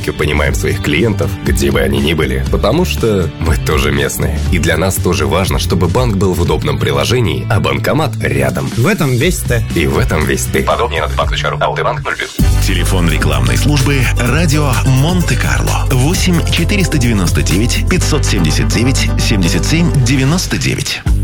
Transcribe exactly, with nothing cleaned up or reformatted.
Сбербанке понимаем своих клиентов, где бы они ни были, потому что мы тоже местные. И для нас тоже важно, чтобы банк был в удобном приложении, а банкомат рядом. В этом весь ты. И в этом весь ты. Подробнее на банк точка ру. Алтайбанк ноль плюс. Телефон рекламной службы «Радио Монте-Карло». восемь четыреста девяносто девять пятьсот семьдесят девять семьдесят семь девяносто девять.